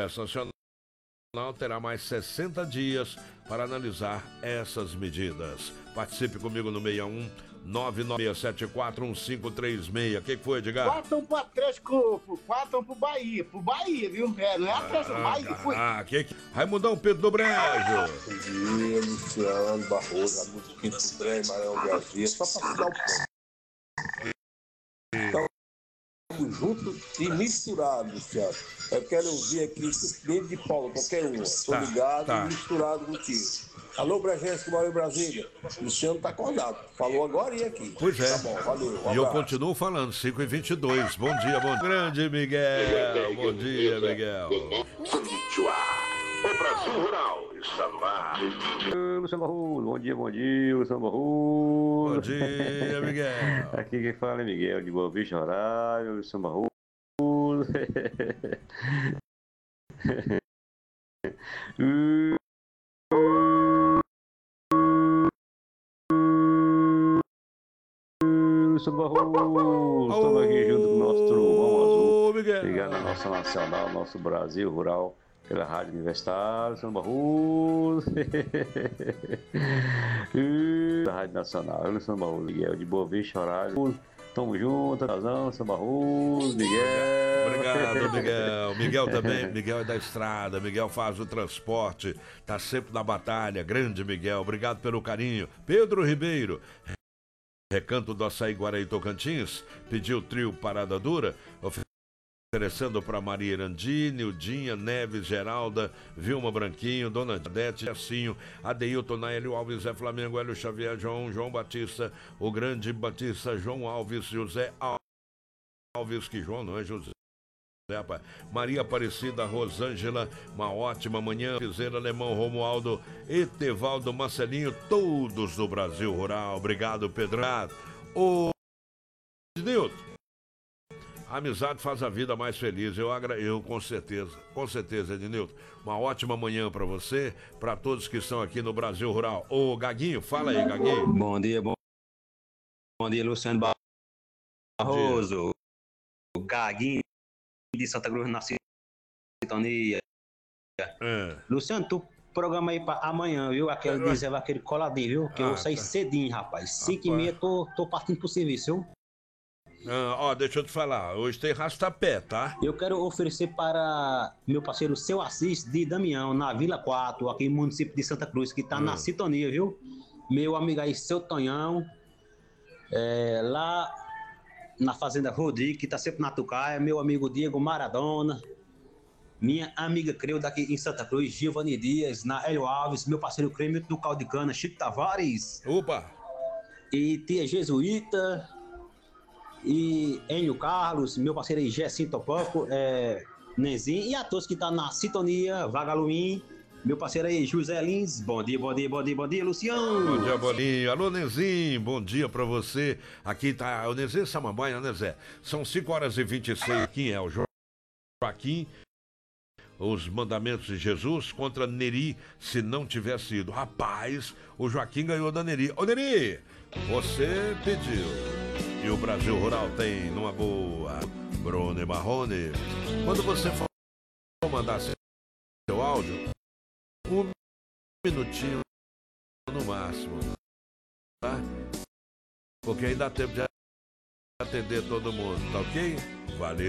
Nacional terá mais 60 dias para analisar essas medidas. Participe comigo no 61 996741536. O que foi, Edgar? 4 para Atlético, 4 pro Bahia, viu? Não é Atlético, Bahia, foi. Raimundão Pedro do Brejo. Bom dia, Luciano Barroso, amigo Quinto do Brejo, Maranhão Garcia, só para dar o ponto. Estamos juntos e misturados, Luciano. Eu quero ouvir aqui dentro de Paulo, qualquer uma. Estou ligado e misturado contigo. Alô, Bragécio, que mora em Brasília. Luciano está acordado. Falou agora e aqui. Pois é. Tá bom, valeu. E eu continuo falando, 5h22. Bom dia, grande Miguel. Bom dia, Miguel. Konnichiwa. O Brasil Rural está no ar. Luciano Barroso, bom dia, Luciano Barroso. Bom dia, Miguel. Aqui quem fala é Miguel de Boa Vista, Horário, Luciano Barroso. Luciano Barroso, estamos aqui junto com o nosso Trovão Azul, ligado na nossa nacional, nosso Brasil Rural, pela Rádio Universitária, Luciano Barroso. Da Rádio Nacional, Luciano Barroso, Miguel de Boa Vista, Horário. Tamo junto, Razão, São Barroso, Miguel. Obrigado, Miguel. Miguel também, Miguel é da estrada, Miguel faz o transporte, tá sempre na batalha. Grande Miguel, obrigado pelo carinho. Pedro Ribeiro, Recanto do Açaí Guaraí Tocantins, pediu o trio Parada Dura, oferecendo para Maria Irandi, Nildinha, Neves, Geralda, Vilma Branquinho, Dona Adete, Jacinho, Adeilton, Naélio Alves, Zé Flamengo, Hélio Xavier, João Batista, o grande Batista, João Alves, José Alves, que João não é José, Maria Aparecida, Rosângela, uma ótima manhã, Fizeira, Alemão, Romualdo, Etevaldo, Marcelinho, todos do Brasil Rural. Obrigado, Pedrado. Ô, Nilton, a amizade faz a vida mais feliz. Eu com certeza, Ednilton. Uma ótima manhã para você, para todos que estão aqui no Brasil Rural. Ô, Gaguinho, fala aí, Gaguinho. Bom dia, Luciano Barroso. O Gaguinho de Santa Cruz na sintonia. Luciano, tu programa aí pra amanhã, viu? Aquele coladinho, viu? Que eu vou sair cedinho, rapaz. 5h30 tô partindo pro serviço, viu? Deixa eu te falar, hoje tem rastapé, tá? Eu quero oferecer para meu parceiro Seu Assis de Damião, na Vila 4, aqui no município de Santa Cruz, que tá na sintonia, viu? Meu amigo aí, Seu Tonhão, lá na Fazenda Rodrigo, que tá sempre na Tucaia, meu amigo Diego Maradona, minha amiga Creuda aqui em Santa Cruz, Giovanni Dias, na Hélio Alves, meu parceiro Cremito do Caldo de Cana, Chico Tavares. Opa! E Tia Jesuíta, e Enio Carlos, meu parceiro aí, Gessinho Topoco, Nenzinho, e a todos que tá na sintonia, Vagaluim, meu parceiro aí, José Lins. Bom dia, Luciano. Bom dia. Alô, Nenzinho, bom dia pra você. Aqui tá o Nezê Samambaia, né, Zé? São 5h26. Quem é o Joaquim? Os mandamentos de Jesus contra Neri, se não tivesse ido. Rapaz, o Joaquim ganhou da Neri. Ô, Neri, você pediu. E o Brasil Rural tem numa boa. Bruno e Marrone. Quando você for mandar seu áudio, 1 minutinho no máximo, tá? Porque aí dá tempo de atender todo mundo, tá ok? Valeu.